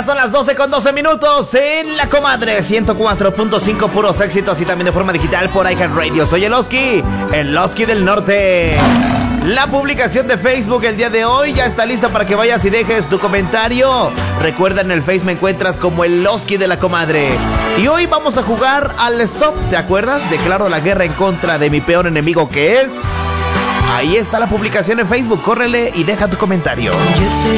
son las 12:12 en La Comadre 104.5, puros éxitos y también de forma digital por iHeartRadio. Soy el Oski del Norte. La publicación de Facebook el día de hoy ya está lista para que vayas y dejes tu comentario. Recuerda, en el Face me encuentras como el Oski de La Comadre. Y hoy vamos a jugar al Stop. ¿Te acuerdas? Declaro la guerra en contra de mi peor enemigo, que es... Ahí está la publicación en Facebook. Córrele y deja tu comentario.